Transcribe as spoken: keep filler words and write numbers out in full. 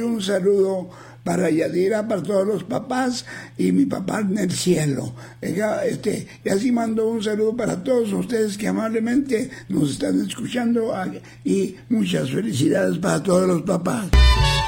un saludo para Yadira, para todos los papás y mi papá en el cielo. Este, y así mando un saludo para todos ustedes que amablemente nos están escuchando y muchas felicidades para todos los papás.